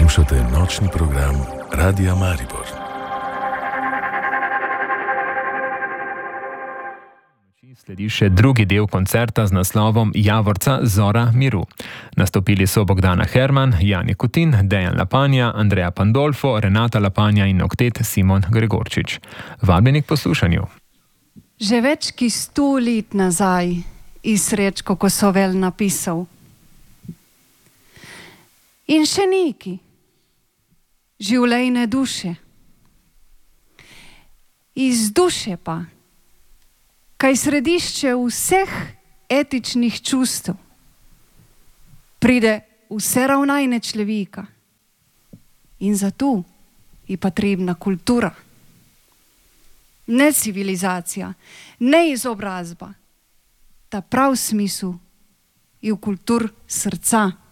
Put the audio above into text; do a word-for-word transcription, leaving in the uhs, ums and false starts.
Poslušate nočni program Radia Maribor. Sledi še drugi del koncerta z naslovom Javorca Zora miru. Nastopili so Bogdana Herman, Jani Kutin, Dejan Lapanja, Andreja Pandolfo, Renata Lapanja in oktet Simon Gregorčič. Vabljeni k poslušanju. Že več ki sto let nazaj Izrečko Kosovel napisal. In še neki življenje duše. Iz duše pa, kaj središče vseh etičnih čustev, pride vse ravnajne človeka. In zato je potrebna kultura. Ne civilizacija, ne izobrazba. Ta prav smisel je v kultur srca.